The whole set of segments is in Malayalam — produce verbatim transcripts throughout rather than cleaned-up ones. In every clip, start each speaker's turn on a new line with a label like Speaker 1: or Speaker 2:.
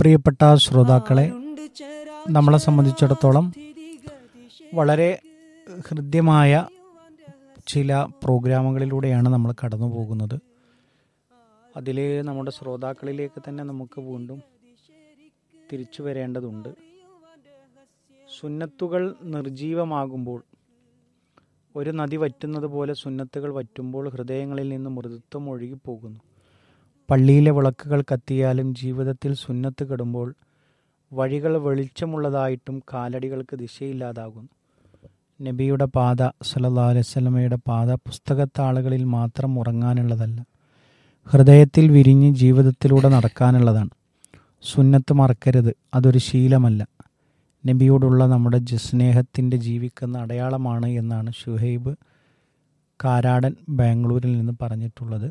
Speaker 1: പ്രിയപ്പെട്ട ശ്രോതാക്കളെ, നമ്മളെ സംബന്ധിച്ചിടത്തോളം വളരെ ഹൃദ്യമായ ചില പ്രോഗ്രാമുകളിലൂടെയാണ് നമ്മൾ കടന്നു പോകുന്നത്. അതിൽ നമ്മുടെ ശ്രോതാക്കളിലേക്ക് തന്നെ നമുക്ക് വീണ്ടും തിരിച്ചു വരേണ്ടതുണ്ട്. സുന്നത്തുകൾ നിർജീവമാകുമ്പോൾ, ഒരു നദി വറ്റുന്നത് പോലെ സുന്നത്തുകൾ വറ്റുമ്പോൾ ഹൃദയങ്ങളിൽ നിന്ന് മൃദുത്വം ഒഴുകിപ്പോകുന്നു. പള്ളിയിലെ വിളക്കുകൾ കത്തിയാലും ജീവിതത്തിൽ സുന്നത്ത് കെടുമ്പോൾ വഴികൾ വെളിച്ചമുള്ളതായിട്ടും കാലടികൾക്ക് ദിശയില്ലാതാകുന്നു. നബിയുടെ പാത സല്ലല്ലാഹു അലൈഹി വസല്ലമയുടെ പാത പുസ്തകത്താളുകളിൽ മാത്രം ഉറങ്ങാനുള്ളതല്ല, ഹൃദയത്തിൽ വിരിഞ്ഞ് ജീവിതത്തിലൂടെ നടക്കാനുള്ളതാണ്. സുന്നത്ത് മറക്കരുത്, അതൊരു ശീലമല്ല, നബിയോടുള്ള നമ്മുടെ സ്നേഹത്തിൻ്റെ ജീവിക്കുന്ന അടയാളമാണ് എന്നാണ് ഷുഹൈബ് കാരാടൻ ബാംഗ്ലൂരിൽ നിന്ന് പറഞ്ഞിട്ടുള്ളത്.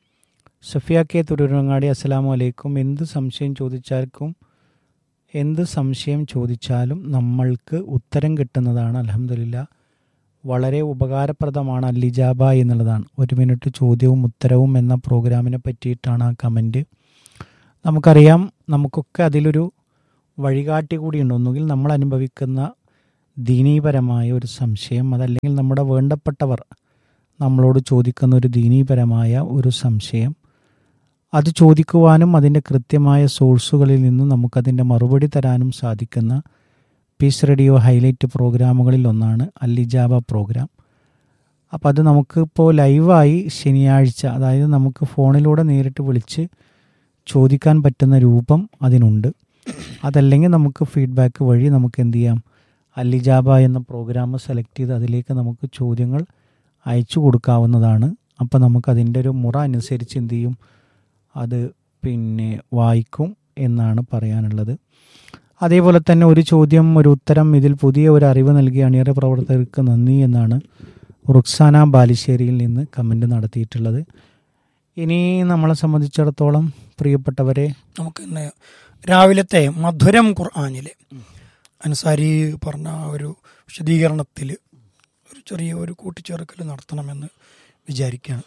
Speaker 1: സഫിയ കെ തുരൂരങ്ങാടി, അസ്സലാമു അലൈക്കും. എന്ത് സംശയം ചോദിച്ചാൽക്കും എന്ത് സംശയം ചോദിച്ചാലും നമ്മൾക്ക് ഉത്തരം കിട്ടുന്നതാണ്. അൽഹംദുലില്ലാ, വളരെ ഉപകാരപ്രദമാണ് അല്ലിജാബ എന്നുള്ളതാണ്. ഒരു മിനിറ്റ് ചോദ്യവും ഉത്തരവും എന്ന പ്രോഗ്രാമിനെ പറ്റിയിട്ടാണ് ആ കമൻറ്റ്. നമുക്കറിയാം, നമുക്കൊക്കെ അതിലൊരു വഴികാട്ടി കൂടിയുണ്ട്. ഒന്നുകിൽ നമ്മൾ അനുഭവിക്കുന്ന ദീനീപരമായ ഒരു സംശയം, അതല്ലെങ്കിൽ നമ്മുടെ വേണ്ടപ്പെട്ടവർ നമ്മളോട് ചോദിക്കുന്ന ഒരു ദീനീപരമായ ഒരു സംശയം. അത് ചോദിക്കുവാനും അതിൻ്റെ കൃത്യമായ സോഴ്സുകളിൽ നിന്ന് നമുക്കതിൻ്റെ മറുപടി തരാനും സാധിക്കുന്ന പീസ് റേഡിയോ ഹൈലൈറ്റ് പ്രോഗ്രാമുകളിൽ ഒന്നാണ് അല്ലിജാബ പ്രോഗ്രാം. അപ്പോൾ അത് നമുക്കിപ്പോൾ ലൈവായി ശനിയാഴ്ച, അതായത് നമുക്ക് ഫോണിലൂടെ നേരിട്ട് വിളിച്ച് ചോദിക്കാൻ പറ്റുന്ന രൂപം അതിനുണ്ട്. അതല്ലെങ്കിൽ നമുക്ക് ഫീഡ്ബാക്ക് വഴി നമുക്ക് എന്ത് ചെയ്യാം, അല്ലിജാബ എന്ന പ്രോഗ്രാം സെലക്ട് ചെയ്ത് അതിലേക്ക് നമുക്ക് ചോദ്യങ്ങൾ അയച്ചു കൊടുക്കാവുന്നതാണ്. അപ്പോൾ നമുക്കതിൻ്റെ ഒരു മുറ അനുസരിച്ച് എന്ത് ചെയ്യും, അത് പിന്നെ വായിക്കും എന്നാണ് പറയാനുള്ളത്. അതേപോലെ തന്നെ ഒരു ചോദ്യം ഒരു ഉത്തരം, ഇതിൽ പുതിയ ഒരു അറിവ് നൽകിയ അണിയറ പ്രവർത്തകർക്ക് നന്ദി എന്നാണ് റുക്സാന ബാലുശ്ശേരിയിൽ നിന്ന് കമൻറ്റ് നടത്തിയിട്ടുള്ളത്. ഇനി നമ്മളെ സംബന്ധിച്ചിടത്തോളം പ്രിയപ്പെട്ടവരെ,
Speaker 2: നമുക്ക് ഇന്ന് രാവിലത്തെ മധുരം ഖുർആനിലെ അൻസാരി പറഞ്ഞ ഒരു വിശദീകരണത്തിൽ ഒരു ചെറിയ ഒരു കൂട്ടിച്ചേർക്കൽ നടത്തണമെന്ന് വിചാരിക്കുകയാണ്.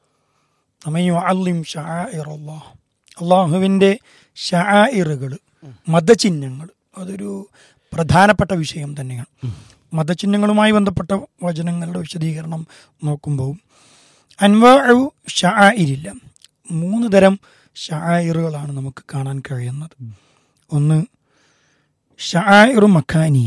Speaker 2: ഷആഇറല്ലാഹ്, അള്ളാഹുവിൻ്റെ ഷആഇറുകൾ, മതചിഹ്നങ്ങൾ, അതൊരു പ്രധാനപ്പെട്ട വിഷയം തന്നെയാണ്. മതചിഹ്നങ്ങളുമായി ബന്ധപ്പെട്ട വചനങ്ങളുടെ വിശദീകരണം നോക്കുമ്പോൾ അൻവാഉ ഷആഇരില്ല, മൂന്ന് തരം ഷആഇറുകളാണ് നമുക്ക് കാണാൻ കഴിയുന്നത്. ഒന്ന് ഷആഇറു മക്കാനിയ,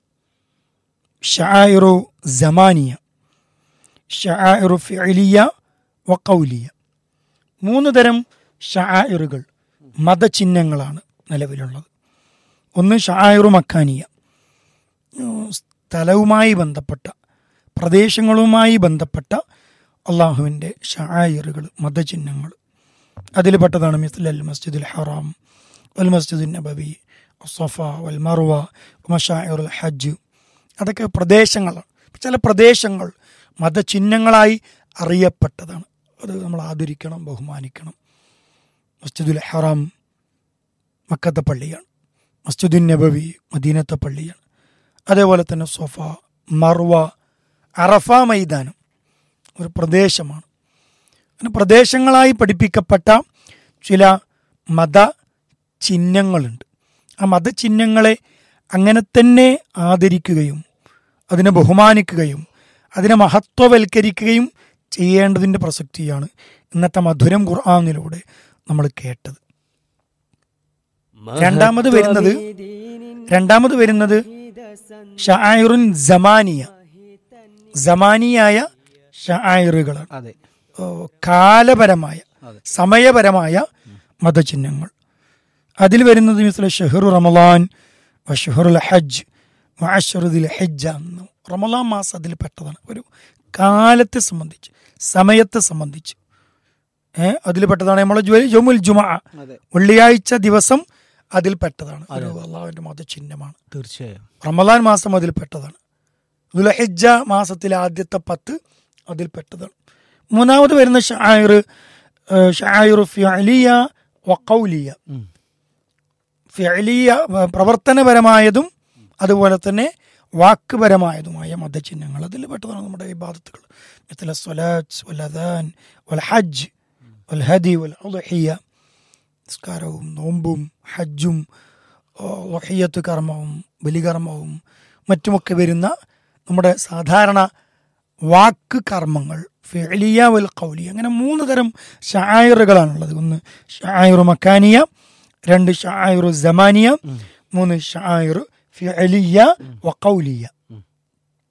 Speaker 2: ഷആഇറു സമാനിയ, ഷആഇറു ഫിഅലിയ വ ഖൗലിയ. മൂന്ന് തരം ഷആഇറുകൾ, മതചിഹ്നങ്ങളാണ് നിലവിലുള്ളത്. ഒന്ന് ഷആഇറു മക്കാനിയ, സ്ഥലവുമായി ബന്ധപ്പെട്ട, പ്രദേശങ്ങളുമായി ബന്ധപ്പെട്ട അള്ളാഹുവിൻ്റെ ഷആഇറുകൾ, മതചിഹ്നങ്ങൾ. അതിൽ പെട്ടതാണ് മിസ്ലൽ മസ്ജിദുൽ ഹറാം വൽ മസ്ജിദുൻ നബവി സഫ വൽ മർവ മശാഇറുൽ ഹജ്ജ്. അതൊക്കെ പ്രദേശങ്ങളാണ്. ചില പ്രദേശങ്ങൾ മതചിഹ്നങ്ങളായി അറിയപ്പെട്ടതാണ്. അത് നമ്മൾ ആദരിക്കണം, ബഹുമാനിക്കണം. മസ്ജിദുൽ ഹറാം മക്കത്തെ പള്ളിയാണ്, മസ്ജിദുൻ നബവി മദീനത്തെ പള്ളിയാണ്. അതേപോലെ തന്നെ സഫ, മർവ, അറഫ മൈതാനം ഒരു പ്രദേശമാണ്. അങ്ങനെ പ്രദേശങ്ങളായി പഠിപ്പിക്കപ്പെട്ട ചില മത ചിഹ്നങ്ങളുണ്ട്. ആ മതചിഹ്നങ്ങളെ അങ്ങനെ തന്നെ ആദരിക്കുകയും അതിനെ ബഹുമാനിക്കുകയും അതിനെ മഹത്വവൽക്കരിക്കുകയും ചെയ്യേണ്ടതിൻ്റെ പ്രസക്തിയാണ് ഇന്നത്തെ മധുരം ഖുർആനിലൂടെ നമ്മൾ കേട്ടത്. രണ്ടാമത് വരുന്നത് രണ്ടാമത് വരുന്നത് ഷആഇറുൻ സമാനിയ, സമാനിയായ ഷആഇറുകളാണ്. കാലപരമായ, സമയപരമായ മതചിഹ്നങ്ങൾ. അതിൽ വരുന്നത് മിസ്ല ഷഹ്റു റമളാൻ വ ഷഹ്റുൽ ഹജ്ജ് വ അശ്റു ദിൽ ഹജ്ജ. റമളാൻ മാസം അതിൽ പെട്ടതാണ്. ഒരു കാലത്തെ സംബന്ധിച്ച്, സമയത്തെ സംബന്ധിച്ച് ഏഹ് അതിൽ പെട്ടതാണ്. നമ്മളെ യൗമുൽ ജുമുഅ, വെള്ളിയാഴ്ച ദിവസം അതിൽ പെട്ടതാണ്. ഒരു അള്ളാഹുവിൻ്റെ മതചിഹ്നമാണ്.
Speaker 1: തീർച്ചയായും
Speaker 2: റമളാൻ മാസം അതിൽ പെട്ടതാണ്. ദുൽഹിജ്ജ മാസത്തിലെ ആദ്യത്തെ പത്ത് അതിൽ പെട്ടതാണ്. മൂന്നാമത് വരുന്ന ഷആഇർ ഷആഇറു ഫിഅലിയ വ ഖൗലിയ. ഫിഅലിയ പ്രവർത്തനപരമായതും അതുപോലെ തന്നെ വാക്കുപരമായതുമായ മതചിഹ്നങ്ങൾ. അതിൽ പെട്ടതാണ് നമ്മുടെ ഇബാദത്തുകൾ. മിസ്ല സ്വലാത്ത് വൽ അദാൻ വൽ ഹജ്ജ് വൽ ഹദി വൽ ഉദ്ഹിയ. നിസ്കാരവും നോമ്പും ഹജ്ജും വഹിയ്യത്ത് കർമ്മവും ബലികർമ്മവും മറ്റുമൊക്കെ വരുന്ന നമ്മുടെ സാധാരണ വാക്ക് കർമ്മങ്ങൾ ഫിഅലിയ വൽ ഖൗലിയ, അങ്ങനെ മൂന്ന് തരം ഷആയിറുകളാണുള്ളത്. ഒന്ന് ഷആയിറു മക്കാനിയ, രണ്ട് ഷആയിറു സമാനിയ, മൂന്ന് ഷആയിറു ഫിഅലിയ വ ഖൗലിയ.